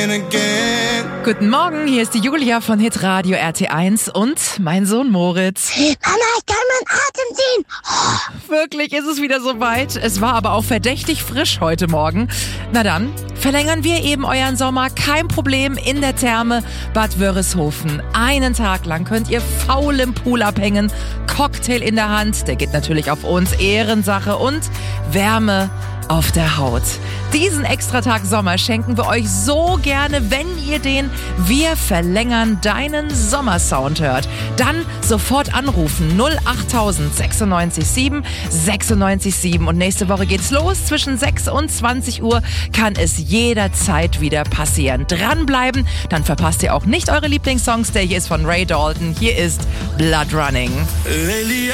Guten Morgen, hier ist die Julia von Hitradio RT1 und mein Sohn Moritz. Mama, ich kann meinen Atem sehen. Wirklich ist es wieder soweit. Es war aber auch verdächtig frisch heute Morgen. Na dann, verlängern wir eben euren Sommer. Kein Problem in der Therme Bad Wörishofen. Einen Tag lang könnt ihr faul im Pool abhängen. Cocktail in der Hand, der geht natürlich auf uns. Ehrensache und Wärme auf der Haut. Diesen Extratag Sommer schenken wir euch so gerne, wenn ihr den Wir verlängern deinen Sommersound hört. Dann sofort anrufen 08000 96 7 96 7 und nächste Woche geht's los. Zwischen 6 und 20 Uhr kann es jederzeit wieder passieren. Dranbleiben, dann verpasst ihr auch nicht eure Lieblingssongs. Der hier ist von Ray Dalton. Hier ist Blood Running.